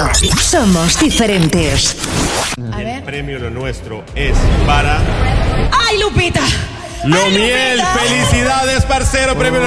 Somos diferentes. El premio Lo Nuestro es para... ¡Ay, Lupita! Lomiel. Felicidades, parcero. Premio